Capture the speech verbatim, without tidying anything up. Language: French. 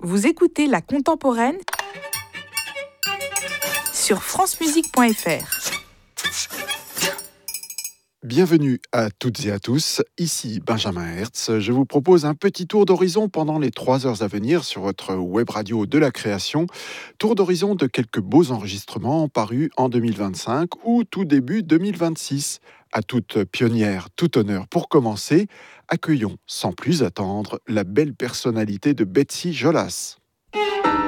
Vous écoutez La Contemporaine sur francemusique point f r. Bienvenue à toutes et à tous, ici Benjamin Hertz. Je vous propose un petit tour d'horizon pendant les trois heures à venir sur votre web radio de la création. Tour d'horizon de quelques beaux enregistrements parus en deux mille vingt-cinq ou tout début deux mille vingt-six. À toute pionnière, tout honneur pour commencer, accueillons sans plus attendre la belle personnalité de Betsy Jolas.